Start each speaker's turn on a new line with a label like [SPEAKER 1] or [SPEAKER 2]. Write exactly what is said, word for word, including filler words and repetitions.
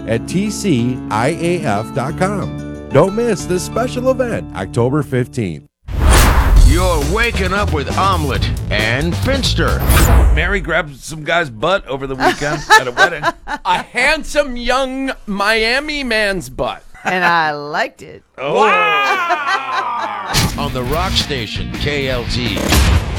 [SPEAKER 1] at T C I A F dot com. Don't miss this special event, October fifteenth.
[SPEAKER 2] You're waking up with Omelet and Finster.
[SPEAKER 3] Mary grabbed some guy's butt over the weekend at a wedding.
[SPEAKER 4] A handsome young Miami man's butt.
[SPEAKER 5] And I liked it.
[SPEAKER 3] Oh.
[SPEAKER 2] On the Rock Station, K L T.